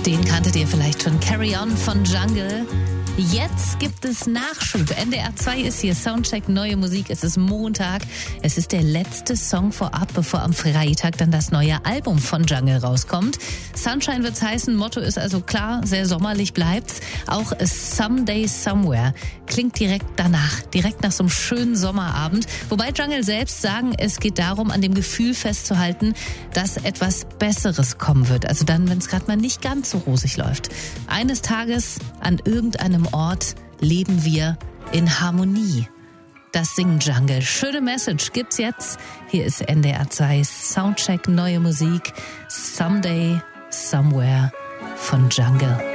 Den kanntet ihr vielleicht schon. Carry On von Jungle. Jetzt gibt es Nachschub. NDR 2 ist hier. Soundcheck, neue Musik. Es ist Montag. Es ist der letzte Song vorab, bevor am Freitag dann das neue Album von Jungle rauskommt. Sunshine wird's heißen. Motto ist also klar, sehr sommerlich bleibt's. Auch Someday Somewhere klingt direkt danach. Direkt nach so einem schönen Sommerabend. Wobei Jungle selbst sagen, es geht darum, an dem Gefühl festzuhalten, dass etwas Besseres kommen wird. Also dann, wenn es gerade mal nicht ganz so rosig läuft. Eines Tages an irgendeinem Ort leben wir in Harmonie. Das singt Jungle. Schöne Message gibt's jetzt. Hier ist NDR 2 Soundcheck, neue Musik. Someday, Somewhere von Jungle.